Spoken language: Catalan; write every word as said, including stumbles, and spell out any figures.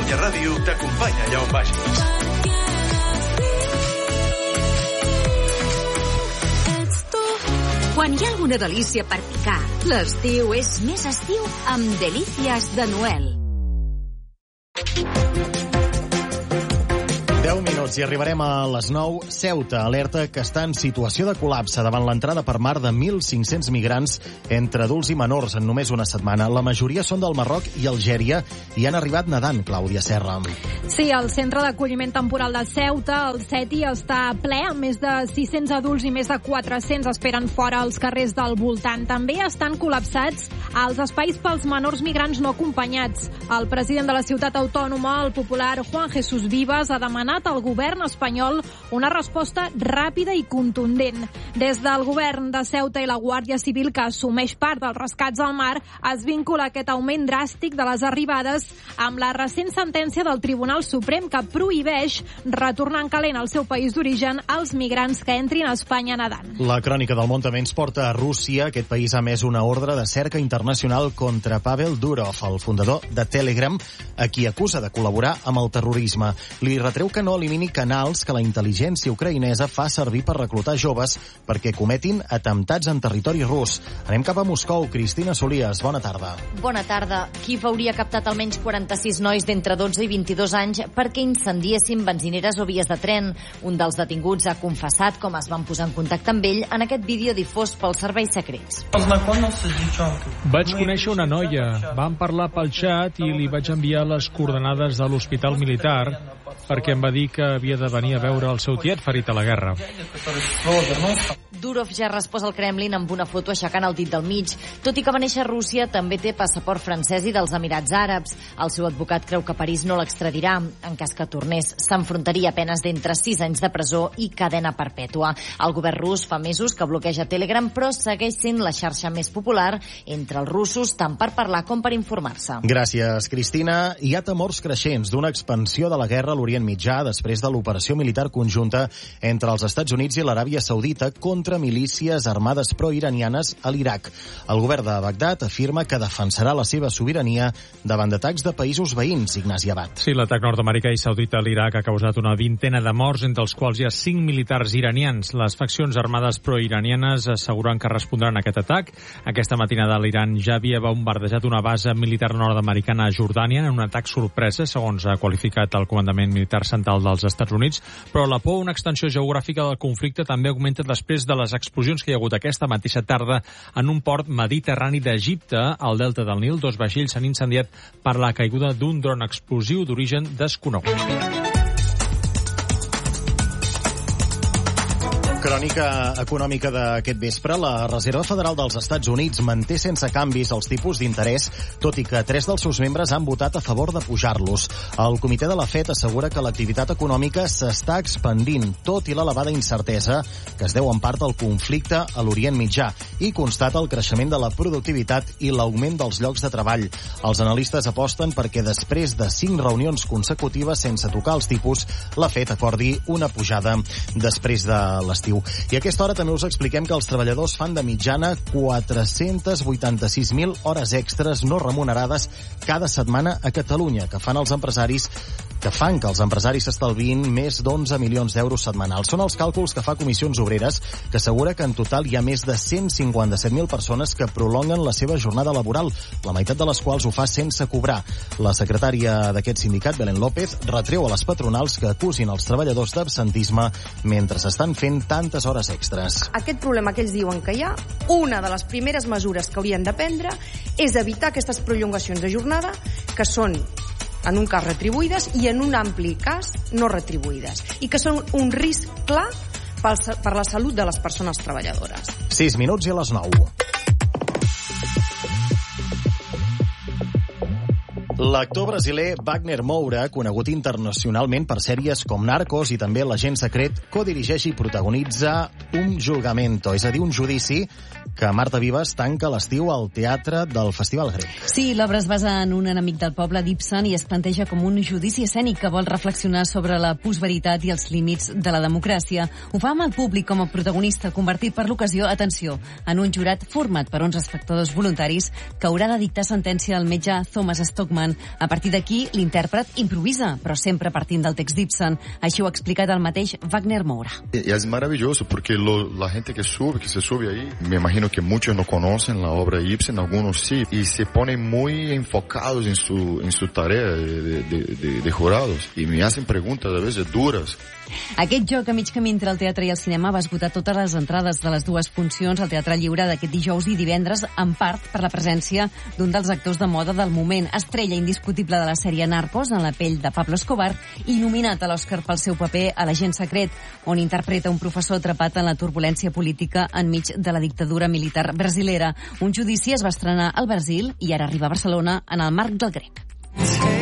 Catalunya Ràdio t'acompanya allà on vagis. Quan hi ha alguna delícia per picar, l'estiu és més estiu amb Delícies de Noel. deu minuts i arribarem a les nou. Ceuta alerta que està en situació de col·lapse davant l'entrada per mar de mil cinc-cents migrants entre adults i menors en només una setmana. La majoria són del Marroc i Algèria i han arribat nedant, Clàudia Serra. Sí, el centre d'acolliment temporal de Ceuta, el CETI, està ple amb més de sis-cents adults i més de quatre-cents esperen fora als carrers del voltant. També estan col·lapsats els espais pels menors migrants no acompanyats. El president de la ciutat autònoma, el popular Juan Jesús Vivas, ha demanat al govern espanyol una resposta ràpida i contundent. Des del govern de Ceuta i la Guàrdia Civil, que assumeix part dels rescats al mar, es vincula aquest augment dràstic de les arribades amb la recent sentència del Tribunal Suprem que prohibeix retornar en calent al seu país d'origen als migrants que entrin a Espanya nedant. La crònica del món també ens porta a Rússia. Aquest país ha emès una ordre de cerca internacional contra Pavel Durov, el fundador de Telegram, a qui acusa de col·laborar amb el terrorisme. Li retreu que no elimini canals que la intel·ligència ucraïnesa fa servir per reclutar joves perquè cometin atemptats en territori rus. Anem cap a Moscou. Cristina Solies, bona tarda. Bona tarda. Kíev hauria captat almenys quaranta-sis nois d'entre dotze i vint-i-dos anys perquè incendiessin benzineres o vies de tren. Un dels detinguts ha confessat com es van posar en contacte amb ell en aquest vídeo difós pels serveis secrets. Vaig conèixer una noia, vam parlar pel xat i li vaig enviar les coordenades de l'hospital militar perquè em va dir que havia de venir a veure el seu tiet ferit a la guerra. Durov ja ha respost al Kremlin amb una foto aixecant el dit del mig. Tot i que va néixer a Rússia, també té passaport francès i dels Emirats Àrabs. El seu advocat creu que París no l'extradirà. En cas que tornés, s'enfrontaria a penes d'entre sis anys de presó i cadena perpètua. El govern rus fa mesos que bloqueja Telegram, però segueix sent la xarxa més popular entre els russos, tant per parlar com per informar-se. Gràcies, Cristina. Hi ha temors creixents d'una expansió de la guerra a l'Orient Mitjà després de l'operació militar conjunta entre els Estats Units i l'Aràbia Saudita contra milícies armades pro-iranianes a l'Iraq. El govern de Bagdad afirma que defensarà la seva sobirania davant d'atacs de països veïns. Ignasi Abad. Sí, l'atac nord-americà i saudita a l'Iraq ha causat una vintena de morts, entre els quals hi ha cinc militars iranians. Les faccions armades pro-iranianes asseguren que respondran a aquest atac. Aquesta matinada l'Iran ja havia bombardejat una base militar nord-americana a Jordània en un atac sorpresa, segons ha qualificat el comandament militar central dels Estats Units, però la por a una extensió geogràfica del conflicte també augmenta després de les explosions que hi ha hagut aquesta mateixa tarda en un port mediterrani d'Egipte, al delta del Nil. Dos vaixells s'han incendiat per la caiguda d'un dron explosiu d'origen desconegut. Crònica econòmica d'aquest vespre. La Reserva Federal dels Estats Units manté sense canvis els tipus d'interès, tot i que tres dels seus membres han votat a favor de pujar-los. El comitè de la Fed assegura que l'activitat econòmica s'està expandint, tot i l'elevada incertesa que es deu en part al conflicte a l'Orient Mitjà, i constata el creixement de la productivitat i l'augment dels llocs de treball. Els analistes aposten perquè després de cinc reunions consecutives sense tocar els tipus, la Fed acordi una pujada després de l'estiu. I a aquesta hora també us expliquem que els treballadors fan de mitjana quatre-cents vuitanta-sis mil hores extres no remunerades cada setmana a Catalunya, que fan els empresaris que fan que els empresaris s'estalviïn més d'onze milions d'euros setmanals. Són els càlculs que fa Comissions Obreres, que assegura que en total hi ha més de cent cinquanta-set mil persones que prolonguen la seva jornada laboral, la meitat de les quals ho fa sense cobrar. La secretària d'aquest sindicat, Belén López, retreu a les patronals que acusin els treballadors d'absentisme mentre s'estan fent tantes hores extres. Aquest problema que ells diuen que hi ha, una de les primeres mesures que haurien de prendre és evitar aquestes prolongacions de jornada, que són en un cas retribuïdes i en un ampli cas no retribuïdes, i que són un risc clar per la salut de les persones treballadores. Sis minuts i a les nou. L'actor brasiler Wagner Moura, conegut internacionalment per sèries com Narcos i també L'agent secret, codirigeix i protagonitza Un Julgamento, és a dir, un judici que Marta Vives tanca l'estiu al Teatre del Festival Grec. Sí, l'obra es basa en un enemic del poble d'Ibsen i es planteja com un judici escènic que vol reflexionar sobre la postveritat i els límits de la democràcia. Ho fa amb el públic com a protagonista, convertit per l'ocasió, atenció, en un jurat format per onze espectadors voluntaris que haurà de dictar sentència al metge Thomas Stockman, Ibsen. A partir d'aquí, l'intèrpret improvisa, però sempre partint del text d'Ibsen. Així ho ha explicat el mateix Wagner Moura. Y es maravilloso porque lo, la gente que sube, que se sube ahí, me imagino que muchos no conocen la obra de Ibsen, algunos sí, y se ponen muy enfocados en su, en su tarea de, de, de, de jurados y me hacen preguntas a veces duras. Aquest joc a mig camí entre el teatre i el cinema va esgotar totes les entrades de les dues funcions al Teatre Lliure d'aquest dijous i divendres, en part per la presència d'un dels actors de moda del moment, estrella indiscutible de la sèrie Narcos, en la pell de Pablo Escobar, i nominat a l'Oscar pel seu paper a L'agent secret, on interpreta un professor atrapat en la turbulència política enmig de la dictadura militar brasilera. Un judici es va estrenar al Brasil i ara arriba a Barcelona en el marc del Grec.